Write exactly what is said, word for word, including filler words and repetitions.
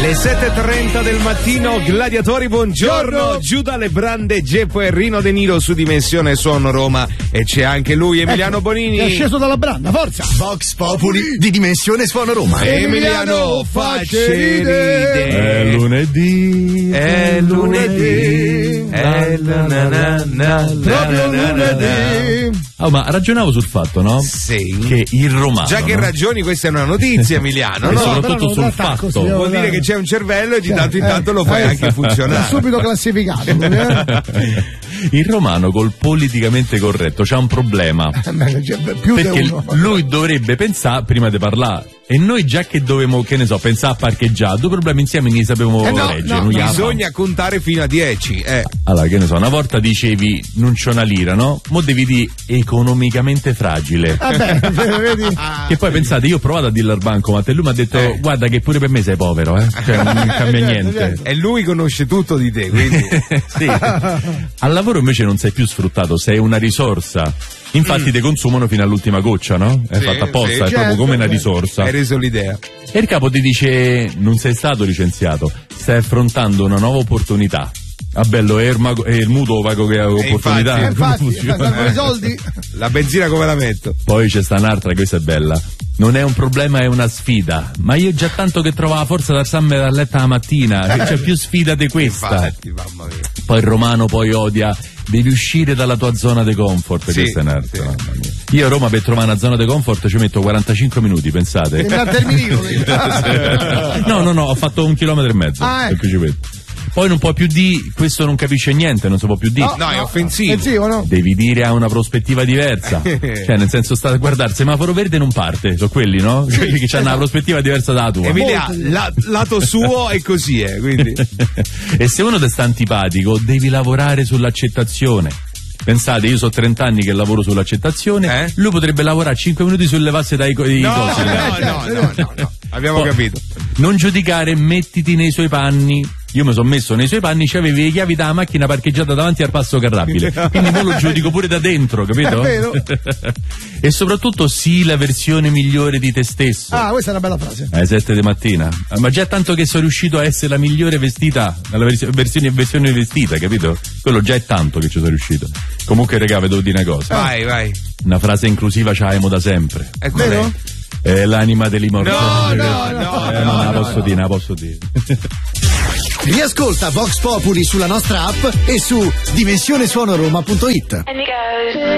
Le sette e trenta del mattino, gladiatori, buongiorno. buongiorno. Giù dalle brande Geppo e Rino De Niro su Dimensione Suono Roma. E c'è anche lui, Emiliano ecco, Bonini. È sceso dalla branda, forza. Vox Populi di Dimensione Suono Roma. Emiliano Facceride. È lunedì. È lunedì. È lunedì. Proprio lunedì. Oh, ma ragionavo sul fatto, no? Sì. Che il romano. Già che no? ragioni, questa è una notizia, Emiliano, e no? soprattutto sul fatto. Così, Vuol dire che c'è un cervello e di tanto in tanto lo fai eh, anche funzionare. È subito classificato. Il romano col politicamente corretto c'ha un problema. Più perché di uno. lui dovrebbe pensare prima di parlare. E noi già che dovevamo, che ne so, pensare a parcheggiare, due problemi insieme non li sapevamo eh no, leggere. No, bisogna contare fino a dieci. Eh. Allora, che ne so, una volta dicevi non c'è una lira, no? Mo devi dire economicamente fragile. Vabbè, vedi? Che poi pensate, io ho provato a dirlo al bancomat e lui mi ha detto eh. guarda che pure per me sei povero, eh? Cioè non cambia niente. E lui conosce tutto di te, quindi. Sì. Al lavoro invece non sei più sfruttato, sei una risorsa. Infatti mm. te consumano fino all'ultima goccia, no? È sì, fatta apposta, sì, è certo, proprio come una risorsa. Hai reso l'idea. E il capo ti dice non sei stato licenziato, stai affrontando una nuova opportunità. Ah bello, è il, mago, è il mutuo vago che ha opportunità. Infatti, infatti i soldi. La benzina come la metto? Poi c'è sta un'altra, questa è bella. Non è un problema, è una sfida. Ma io già tanto che trovavo la forza da alzarmi dal letto la mattina, che c'è più sfida di questa. Infatti, mamma mia. Poi il romano poi odia, devi uscire dalla tua zona di comfort, sì, questa è un'altra, sì. mamma mia. Io a Roma per trovare una zona di comfort ci metto quarantacinque minuti, pensate. No, no, no, ho fatto un chilometro e mezzo. Ah, ecco. Ci metto. Poi non può più di questo non capisce niente, non si può più dire. No, no, è offensivo. offensivo no? Devi dire a una prospettiva diversa. Cioè, nel senso, sta a guardare, semaforo verde non parte, sono quelli, no? Sì, quelli che esatto. hanno una prospettiva diversa dalla tua. Emilia, la, lato suo è così, eh, quindi. E se uno ti sta antipatico, devi lavorare sull'accettazione. Pensate, io so trenta anni che lavoro sull'accettazione, eh? lui potrebbe lavorare cinque minuti sulle levasse dai co- i no, cosi. No, no, no, no, no, no. Abbiamo Poi, capito. Non giudicare, mettiti nei suoi panni. Io mi sono messo nei suoi panni, c'avevi le chiavi della macchina parcheggiata davanti al passo carrabile. Quindi mo lo giudico pure da dentro, capito? È vero. E soprattutto sii la versione migliore di te stesso. Ah, questa è una bella frase. Alle sette di mattina. Ma già tanto che sono riuscito a essere la migliore vestita, la vers- versione, versione vestita, capito? Quello già è tanto che ci sono riuscito. Comunque, regà, vedo di una cosa. Vai, vai. Una frase inclusiva c'aimo da sempre. È Vero? È l'anima dell'immortale. No, no, no, eh, no, non la no, posso no. dire, non la posso dire. Riascolta Vox Populi sulla nostra app e su dimensionesuonoroma punto it. And he goes.